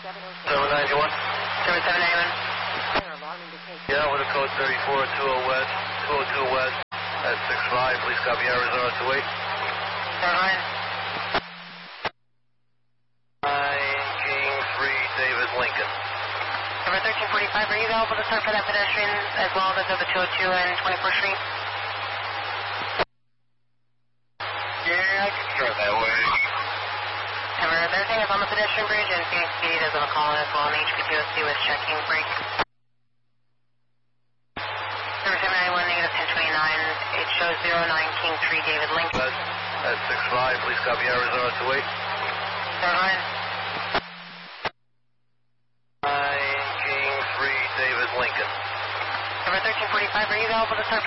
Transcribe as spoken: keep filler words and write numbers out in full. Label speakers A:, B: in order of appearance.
A: seven ninety-one.
B: seven seven nine one.
A: Yeah, with a code thirty-four, two oh West, two oh two West, at six five, please copy Arizona two eight.
B: Caroline.
A: nine King three, David Lincoln.
B: Number thirteen forty-five, are you available to start for that pedestrian as well as over two oh two and twenty-fourth Street?
A: Yeah, I can start that way.
B: Number thirteen is on the pedestrian bridge and Phoenix P D is on a call as well, and H P T O C was checking brake. Number seven nine one, negative ten twenty-nine, it shows zero nine King three, David Lincoln.
A: West, at six five, please copy Arizona two eight.
B: Caroline.
A: nine King three, David Lincoln.
B: Number thirteen forty-five, are you available to start for